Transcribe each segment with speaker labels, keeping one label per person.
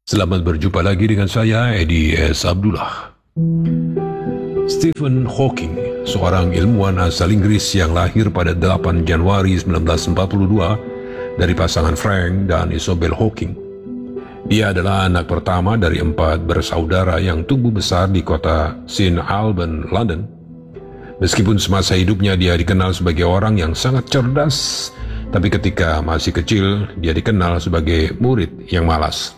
Speaker 1: Selamat berjumpa lagi dengan saya, Edi S. Abdullah. Stephen Hawking, seorang ilmuwan asal Inggris yang lahir pada 8 Januari 1942 dari pasangan Frank dan Isabel Hawking. Dia adalah anak pertama dari 4 bersaudara yang tumbuh besar di kota St. Albans, London. Meskipun semasa hidupnya dia dikenal sebagai orang yang sangat cerdas, tapi ketika masih kecil dia dikenal sebagai murid yang malas.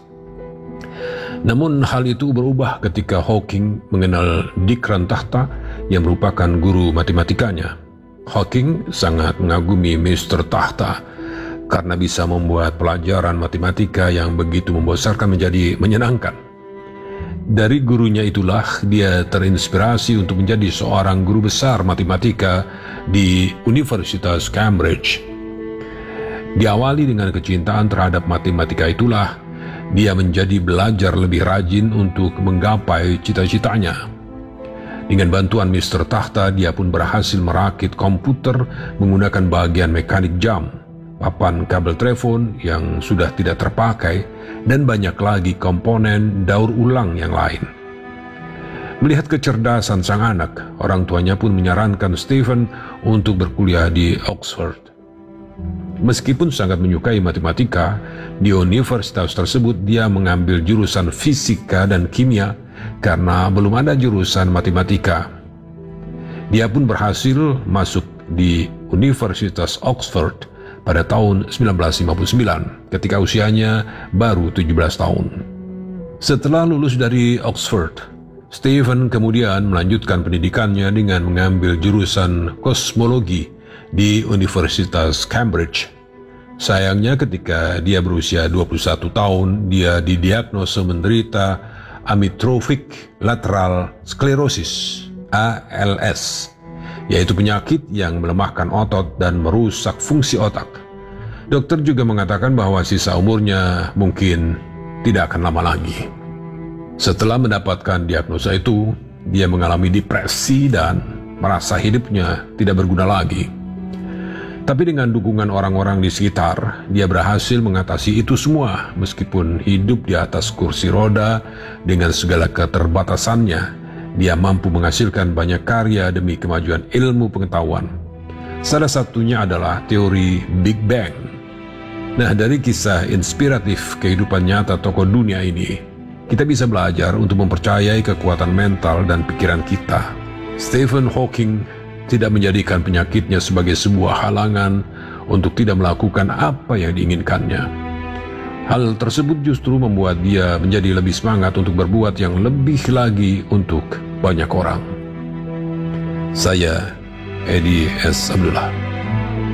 Speaker 1: Namun hal itu berubah ketika Hawking mengenal Dick Rantahta yang merupakan guru matematikanya. Hawking sangat mengagumi Mr. Tahta karena bisa membuat pelajaran matematika yang begitu membosankan menjadi menyenangkan. Dari gurunya itulah dia terinspirasi untuk menjadi seorang guru besar matematika di Universitas Cambridge. Diawali dengan kecintaan terhadap matematika itulah dia menjadi belajar lebih rajin untuk menggapai cita-citanya. Dengan bantuan Mr. Tahta, dia pun berhasil merakit komputer menggunakan bagian mekanik jam, papan kabel telepon yang sudah tidak terpakai, dan banyak lagi komponen daur ulang yang lain. Melihat kecerdasan sang anak, orang tuanya pun menyarankan Stephen untuk berkuliah di Oxford. Meskipun sangat menyukai matematika, di universitas tersebut dia mengambil jurusan fisika dan kimia karena belum ada jurusan matematika. Dia pun berhasil masuk di Universitas Oxford pada tahun 1959 ketika usianya baru 17 tahun. Setelah lulus dari Oxford, Stephen kemudian melanjutkan pendidikannya dengan mengambil jurusan kosmologi di Universitas Cambridge. Sayangnya ketika dia berusia 21 tahun, dia didiagnosa menderita amyotrophic lateral sclerosis (ALS), yaitu penyakit yang melemahkan otot dan merusak fungsi otak. Dokter juga mengatakan bahwa sisa umurnya mungkin tidak akan lama lagi. Setelah mendapatkan diagnosa itu, dia mengalami depresi dan merasa hidupnya tidak berguna lagi. Tapi dengan dukungan orang-orang di sekitar, dia berhasil mengatasi itu semua meskipun hidup di atas kursi roda dengan segala keterbatasannya. Dia mampu menghasilkan banyak karya demi kemajuan ilmu pengetahuan. Salah satunya adalah teori Big Bang. Nah, dari kisah inspiratif kehidupan nyata tokoh dunia ini, kita bisa belajar untuk mempercayai kekuatan mental dan pikiran kita. Stephen Hawking tidak menjadikan penyakitnya sebagai sebuah halangan untuk tidak melakukan apa yang diinginkannya. Hal tersebut justru membuat dia menjadi lebih semangat untuk berbuat yang lebih lagi untuk banyak orang. Saya, Edi S. Abdullah.